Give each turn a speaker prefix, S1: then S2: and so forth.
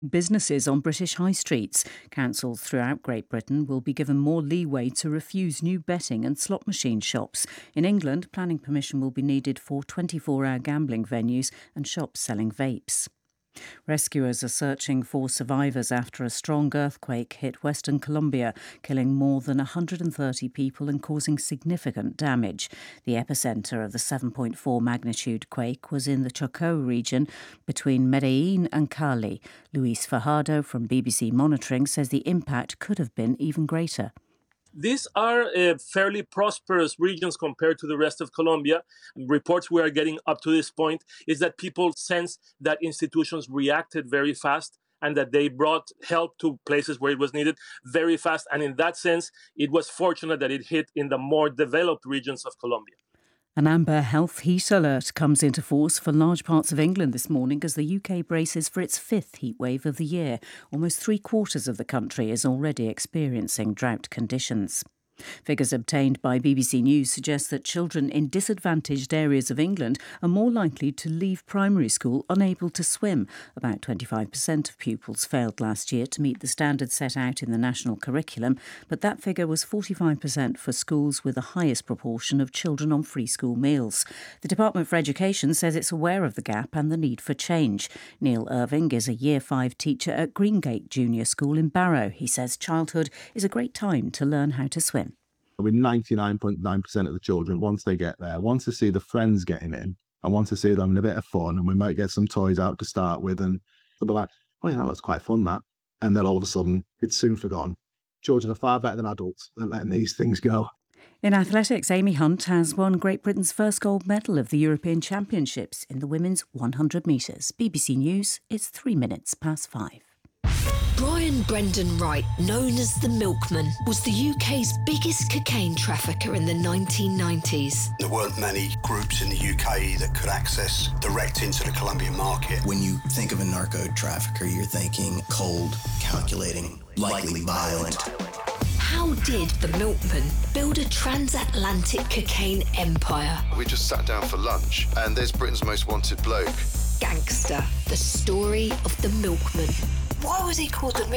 S1: Businesses on British high streets. Councils throughout Great Britain will be given more leeway to refuse new betting and slot machine shops. In England, planning permission will be needed for 24-hour gambling venues and shops selling vapes. Rescuers are searching for survivors after a strong earthquake hit Western Colombia, killing more than 130 people and causing significant damage. The epicentre of the 7.4 magnitude quake was in the Chocó region between Medellín and Cali. Luis Fajardo from BBC Monitoring says the impact could have been even greater.
S2: These are fairly prosperous regions compared to the rest of Colombia. Reports we are getting up to this point is that people sense that institutions reacted very fast and that they brought help to places where it was needed very fast. And in that sense, it was fortunate that it hit in the more developed regions of Colombia.
S1: An amber health heat alert comes into force for large parts of England this morning as the UK braces for its fifth heat wave of the year. Almost 3/4 of the country is already experiencing drought conditions. Figures obtained by BBC News suggest that children in disadvantaged areas of England are more likely to leave primary school unable to swim. About 25% of pupils failed last year to meet the standards set out in the national curriculum, but that figure was 45% for schools with the highest proportion of children on free school meals. The Department for Education says it's aware of the gap and the need for change. Neil Irving is a Year 5 teacher at Greengate Junior School in Barrow. He says childhood is a great time to learn how to swim.
S3: With 99.9% of the children, once they get there, want to see the friends getting in and want to see them having a bit of fun, and we might get some toys out to start with, and they'll be like, oh yeah, that was quite fun, that. And then all of a sudden, it's soon forgotten. Children are far better than adults at letting these things go.
S1: In athletics, Amy Hunt has won Great Britain's first gold medal of the European Championships in the women's 100 metres. BBC News, it's 5:03.
S4: Brian Brendan Wright, known as the Milkman, was the UK's biggest cocaine trafficker in the 1990s.
S5: There weren't many groups in the UK that could access direct into the Colombian market.
S6: When you think of a narco trafficker, you're thinking cold, calculating, likely violent.
S4: How did the Milkman build a transatlantic cocaine empire?
S7: We just sat down for lunch and there's Britain's most wanted bloke.
S4: Gangster, the story of the Milkman. Why was he called the